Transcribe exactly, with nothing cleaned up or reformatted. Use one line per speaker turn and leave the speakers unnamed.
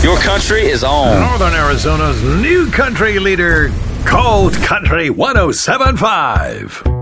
Your country is on.
Northern Arizona's new country leader, Cold Country one oh seven point five.